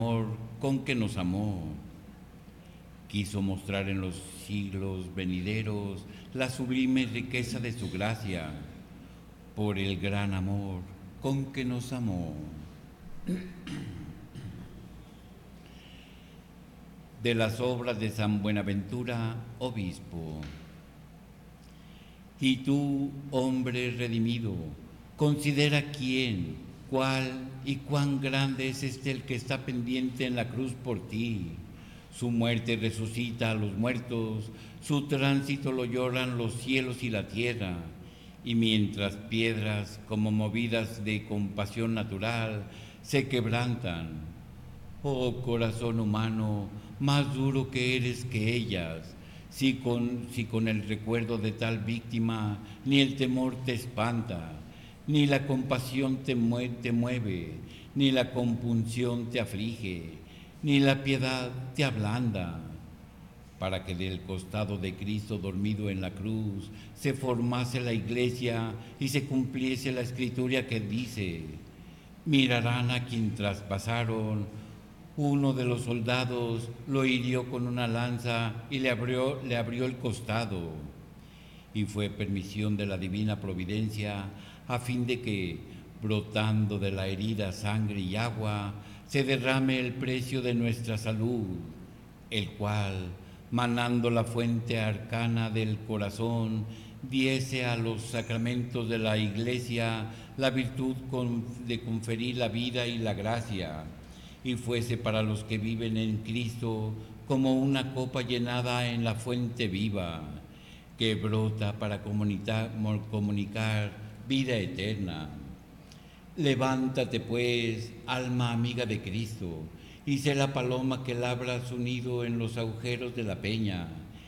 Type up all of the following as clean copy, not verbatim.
amor con que nos amó. Quiso mostrar en los siglos venideros la sublime riqueza de su gracia, por el gran amor con que nos amó. De las obras de San Buenaventura, obispo. Y tú, hombre redimido, considera quién, cuál y cuán grande es el que está pendiente en la cruz por ti. Su muerte resucita a los muertos, su tránsito lo lloran los cielos y la tierra. Y mientras piedras, como movidas de compasión natural, se quebrantan, oh corazón humano, más duro que eres que ellas, si con el recuerdo de tal víctima ni el temor te espanta, ni la compasión te mueve, ni la compunción te aflige, ni la piedad te ablanda, para que del costado de Cristo dormido en la cruz se formase la iglesia y se cumpliese la escritura que dice: mirarán a quien traspasaron. Uno de los soldados lo hirió con una lanza y le abrió el costado. Y fue permisión de la divina providencia a fin de que, brotando de la herida sangre y agua, se derrame el precio de nuestra salud, el cual, manando la fuente arcana del corazón, diese a los sacramentos de la Iglesia la virtud de conferir la vida y la gracia, y fuese para los que viven en Cristo como una copa llenada en la fuente viva, que brota para comunicar vida eterna. Levántate pues, alma amiga de Cristo, y sé la paloma que labra su nido en los agujeros de la peña.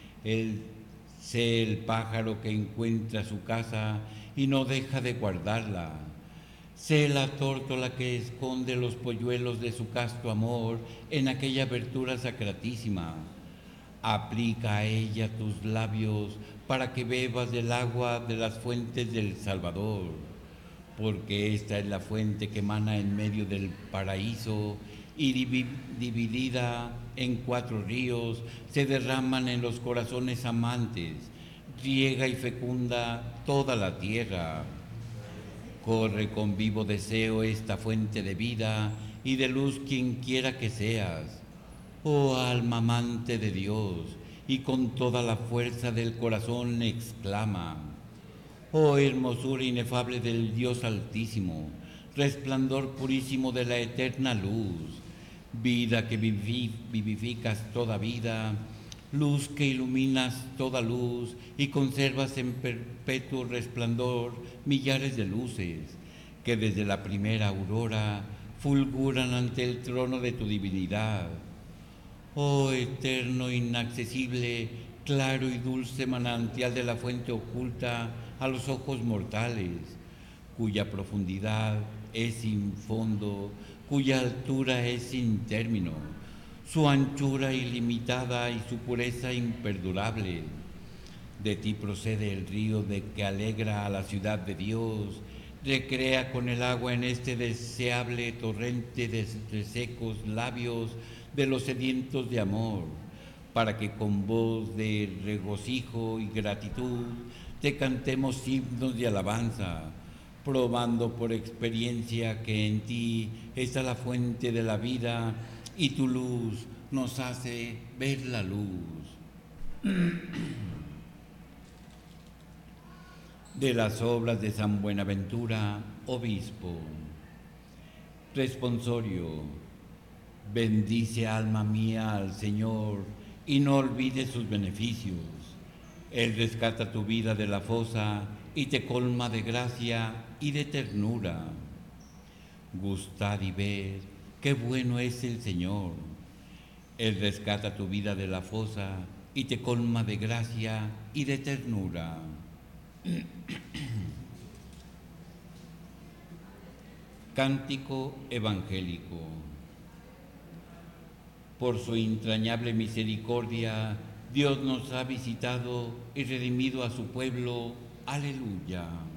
Sé el pájaro que encuentra su casa y no deja de guardarla. Sé la tórtola que esconde los polluelos de su casto amor en aquella abertura sacratísima. Aplica a ella tus labios para que bebas del agua de las fuentes del Salvador, porque esta es la fuente que emana en medio del paraíso y dividida en 4 ríos, se derraman en los corazones amantes, riega y fecunda toda la tierra. Corre con vivo deseo esta fuente de vida y de luz quien quiera que seas. Oh alma amante de Dios, y con toda la fuerza del corazón exclama: oh hermosura inefable del Dios Altísimo, resplandor purísimo de la eterna luz, vida que vivificas toda vida, luz que iluminas toda luz y conservas en perpetuo resplandor millares de luces, que desde la primera aurora fulguran ante el trono de tu divinidad. Oh eterno, inaccesible, claro y dulce manantial de la fuente oculta a los ojos mortales, cuya profundidad es sin fondo, cuya altura es sin término, su anchura ilimitada y su pureza imperdurable. De ti procede el río de que alegra a la ciudad de Dios, recrea con el agua en este deseable torrente de secos labios de los sedientos de amor, para que con voz de regocijo y gratitud te cantemos himnos de alabanza, probando por experiencia que en ti está la fuente de la vida y tu luz nos hace ver la luz. De las obras de San Buenaventura, obispo. Responsorio. Bendice, alma mía, al Señor y no olvides sus beneficios. Él rescata tu vida de la fosa y te colma de gracia y de ternura. Gustad y ved qué bueno es el Señor. Él rescata tu vida de la fosa y te colma de gracia y de ternura. Cántico evangélico. Por su entrañable misericordia, Dios nos ha visitado y redimido a su pueblo. Aleluya.